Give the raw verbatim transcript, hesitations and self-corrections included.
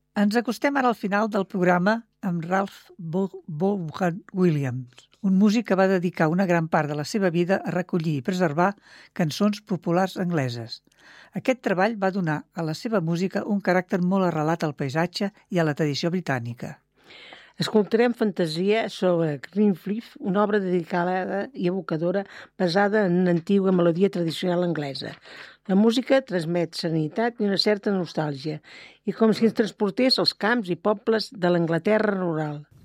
Ens acostem ara al final del programa amb Ralph Vaughan Williams, un músic que va dedicar una gran part de la seva vida a recollir i preservar cançons populars angleses. Aquest treball va donar a la seva música un caràcter molt arrelat al paisatge i a la tradició britànica. Escoltarem Fantasia sobre Greenfleet, una obra dedicada i evocadora basada en una antiga melodia tradicional anglesa. La música transmet serenitat i una certa nostàlgia, i com si ens transportés als camps i pobles de l'Anglaterra rural.